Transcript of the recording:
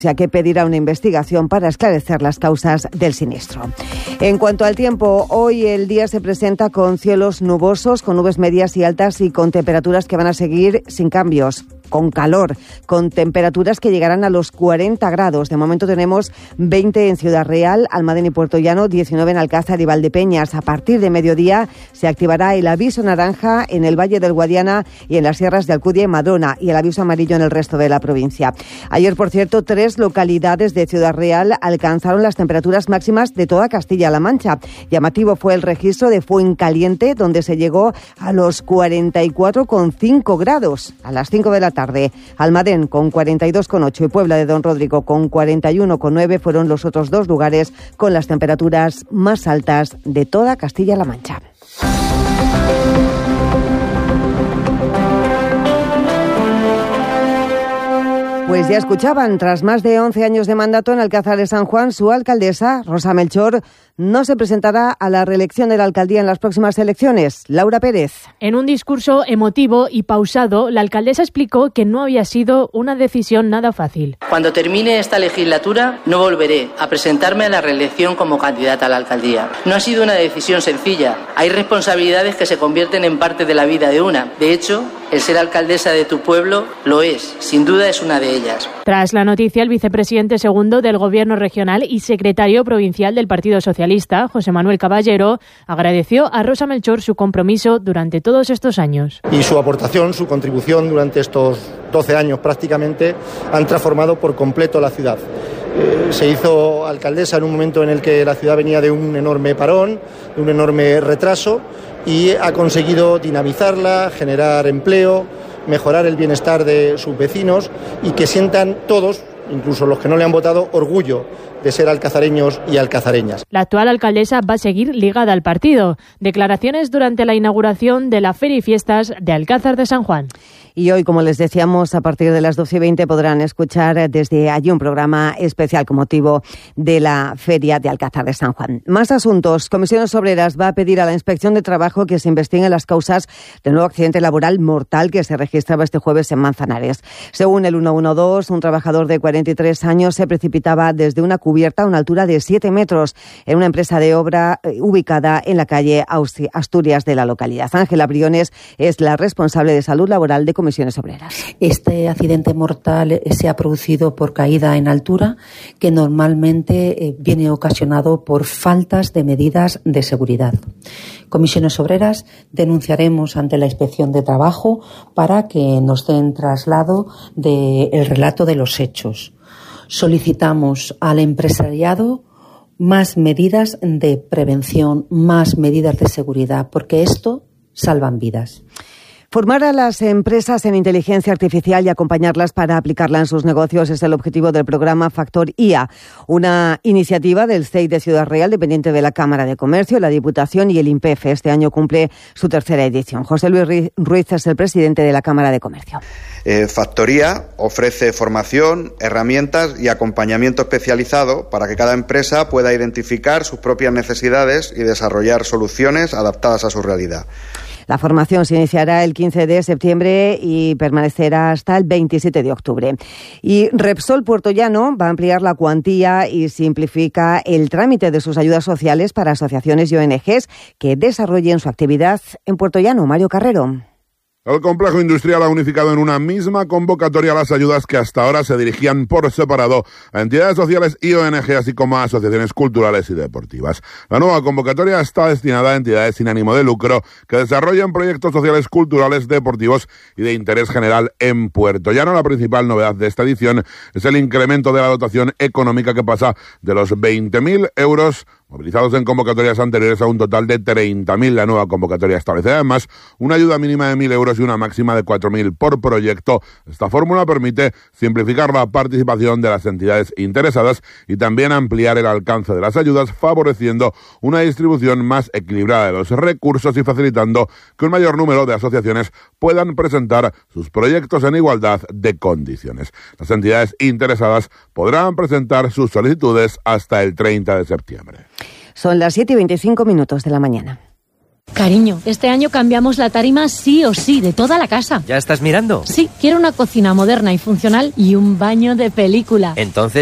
que pedirá una investigación para esclarecer las causas del siniestro. En cuanto al tiempo, hoy el día se presenta con cielos nubosos, con nubes medias y altas y con temperaturas que van a seguir sin cambios, con calor, con temperaturas que llegarán a los 40 grados. De momento tenemos 20 en Ciudad Real, Almadén y Puerto Llano, 19 en Alcázar y Valdepeñas. A partir de mediodía se activará el aviso naranja en el Valle del Guadiana y en las sierras de Alcudia y Madrona, y el aviso amarillo en el resto de la provincia. Ayer, por cierto, 3 localidades de Ciudad Real alcanzaron las temperaturas máximas de toda Castilla-La Mancha. Llamativo fue el registro de Fuencaliente, donde se llegó a los 44,5 grados a las 5 de la tarde. Almadén con 42,8 y Puebla de Don Rodrigo con 41,9 fueron los otros 2 lugares con las temperaturas más altas de toda Castilla-La Mancha. Pues ya escuchaban, tras más de 11 años de mandato en Alcázar de San Juan, su alcaldesa, Rosa Melchor, no se presentará a la reelección de la alcaldía en las próximas elecciones. Laura Pérez. En un discurso emotivo y pausado, la alcaldesa explicó que no había sido una decisión nada fácil. Cuando termine esta legislatura, no volveré a presentarme a la reelección como candidata a la alcaldía. No ha sido una decisión sencilla. Hay responsabilidades que se convierten en parte de la vida de una. De hecho, el ser alcaldesa de tu pueblo lo es. Sin duda es una de ellas. Tras la noticia, el vicepresidente segundo del Gobierno regional y secretario provincial del Partido Socialista, José Manuel Caballero, agradeció a Rosa Melchor su compromiso durante todos estos años. Y su aportación, su contribución durante estos 12 años prácticamente han transformado por completo la ciudad. Se hizo alcaldesa en un momento en el que la ciudad venía de un enorme parón, de un enorme retraso, y ha conseguido dinamizarla, generar empleo, mejorar el bienestar de sus vecinos y que sientan todos, incluso los que no le han votado, orgullo de ser alcazareños y alcazareñas. La actual alcaldesa va a seguir ligada al partido. Declaraciones durante la inauguración de la Feria y Fiestas de Alcázar de San Juan. Y hoy, como les decíamos, a partir de las 12:20 podrán escuchar desde allí un programa especial con motivo de la Feria de Alcázar de San Juan. Más asuntos. Comisiones Obreras va a pedir a la Inspección de Trabajo que se investiguen las causas del nuevo accidente laboral mortal que se registraba este jueves en Manzanares. Según el 112, un trabajador de 43 años se precipitaba desde una cubierta a una altura de 7 metros en una empresa de obra ubicada en la calle Asturias de la localidad. Ángela Briones es la responsable de salud laboral de Comisiones Obreras. Este accidente mortal se ha producido por caída en altura, que normalmente viene ocasionado por faltas de medidas de seguridad. Comisiones Obreras denunciaremos ante la Inspección de Trabajo para que nos den traslado del relato de los hechos. Solicitamos al empresariado más medidas de prevención, más medidas de seguridad, porque esto salvan vidas. Formar a las empresas en inteligencia artificial y acompañarlas para aplicarla en sus negocios es el objetivo del programa Factor IA, una iniciativa del CEI de Ciudad Real, dependiente de la Cámara de Comercio, la Diputación y el INPEF. Este año cumple su 3ª edición. José Luis Ruiz es el presidente de la Cámara de Comercio. Factor IA ofrece formación, herramientas y acompañamiento especializado para que cada empresa pueda identificar sus propias necesidades y desarrollar soluciones adaptadas a su realidad. La formación se iniciará el 15 de septiembre y permanecerá hasta el 27 de octubre. Y Repsol Puerto Llano va a ampliar la cuantía y simplifica el trámite de sus ayudas sociales para asociaciones y ONGs que desarrollen su actividad en Puerto Llano. Mario Carrero. El complejo industrial ha unificado en una misma convocatoria las ayudas que hasta ahora se dirigían por separado a entidades sociales y ONG, así como a asociaciones culturales y deportivas. La nueva convocatoria está destinada a entidades sin ánimo de lucro que desarrollen proyectos sociales, culturales, deportivos y de interés general en Puerto Llano. La principal novedad de esta edición es el incremento de la dotación económica, que pasa de los 20.000 euros movilizados en convocatorias anteriores a un total de 30.000. La nueva convocatoria establece además una ayuda mínima de 1.000 euros y una máxima de 4.000 por proyecto. Esta fórmula permite simplificar la participación de las entidades interesadas y también ampliar el alcance de las ayudas, favoreciendo una distribución más equilibrada de los recursos y facilitando que un mayor número de asociaciones puedan presentar sus proyectos en igualdad de condiciones. Las entidades interesadas podrán presentar sus solicitudes hasta el 30 de septiembre. Son las 7:25 de la mañana. Cariño, este año cambiamos la tarima sí o sí, de toda la casa. ¿Ya estás mirando? Sí, quiero una cocina moderna y funcional y un baño de película. Entonces